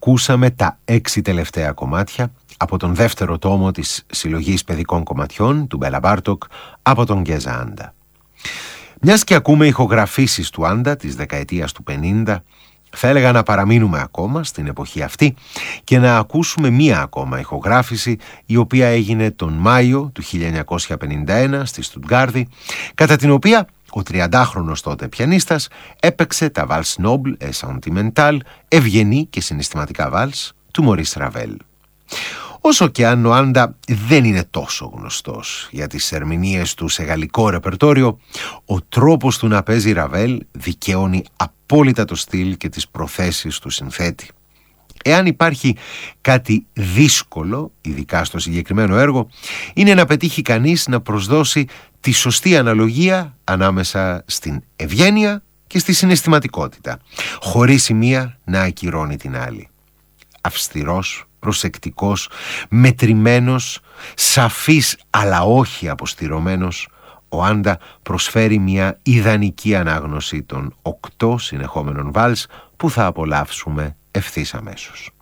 ακούσαμε τα 6 τελευταία κομμάτια από τον δεύτερο τόμο της συλλογής παιδικών κομματιών του Μπέλα Μπάρτοκ από τον Γκέζα Άντα. Μιας και ακούμε ηχογραφήσεις του Άντα της δεκαετίας του 50, θα έλεγα να παραμείνουμε ακόμα στην εποχή αυτή και να ακούσουμε μία ακόμα ηχογράφηση, η οποία έγινε τον Μάιο του 1951 στη Στουτγκάρδη, κατά την οποία ο 30χρονος τότε πιανίστας έπαιξε τα Valse Noble et Sentimental, ευγενή και συναισθηματικά βάλς του Μωρίς Ραβέλ. Όσο και αν ο Άντα δεν είναι τόσο γνωστός για τις ερμηνείες του σε γαλλικό ρεπερτόριο, ο τρόπος του να παίζει Ραβέλ δικαιώνει απόλυτα το στυλ και τις προθέσεις του συνθέτη. Εάν υπάρχει κάτι δύσκολο, ειδικά στο συγκεκριμένο έργο, είναι να πετύχει κανείς να προσδώσει τη σωστή αναλογία ανάμεσα στην ευγένεια και στη συναισθηματικότητα, χωρίς η μία να ακυρώνει την άλλη. Αυστηρός, προσεκτικός, μετρημένος, σαφής αλλά όχι αποστηρωμένος, ο Άντα προσφέρει μια ιδανική ανάγνωση των 8 συνεχόμενων βάλς που θα απολαύσουμε ευθύς αμέσως.